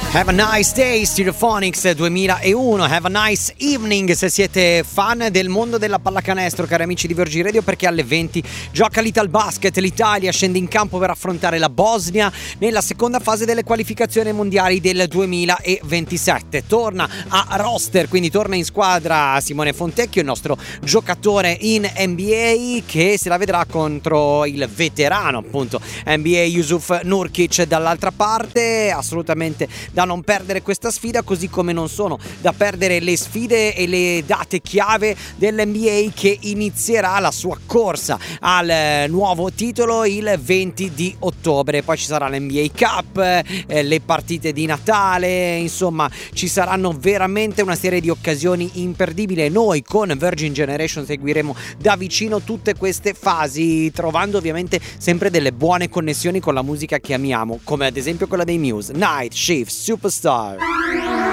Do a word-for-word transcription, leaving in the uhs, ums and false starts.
Have a nice day, Stereophonics duemilauno. Have a nice evening se siete fan del mondo della pallacanestro, cari amici di Virgin Radio, perché alle venti gioca l'Italbasket. L'Italia scende in campo per affrontare la Bosnia nella seconda fase delle qualificazioni mondiali del duemilaventisette. Torna a roster, quindi torna in squadra Simone Fontecchio, il nostro giocatore in N B A, che se la vedrà contro il veterano appunto N B A Yusuf Nurkic dall'altra parte. Assolutamente da non perdere questa sfida, così come non sono da perdere le sfide e le date chiave dell'N B A, che inizierà la sua corsa al nuovo titolo il venti di ottobre. Poi ci sarà l'N B A Cup, eh, le partite di Natale, insomma ci saranno veramente una serie di occasioni imperdibili. Noi con Virgin Generation seguiremo da vicino tutte queste fasi, trovando ovviamente sempre delle buone connessioni con la musica che amiamo, come ad esempio quella dei Muse, Night Shift Superstar.